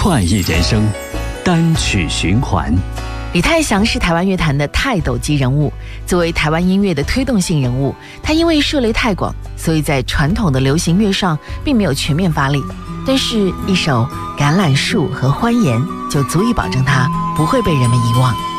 快意人生单曲循环。 李泰祥是台湾乐坛的泰斗级人物，作为台湾音乐的推动性人物，他因为涉猎太广，所以在传统的流行乐上并没有全面发力。但是一首《橄榄树》和《欢颜》就足以保证他不会被人们遗忘。